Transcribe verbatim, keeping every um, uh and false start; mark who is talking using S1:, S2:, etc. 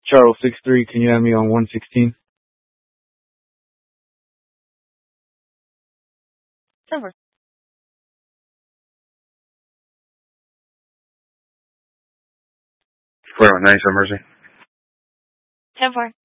S1: Charles six three, can you have me on one sixteen?
S2: Over.
S3: Square one, ninety-seven Mercy.
S2: ten four.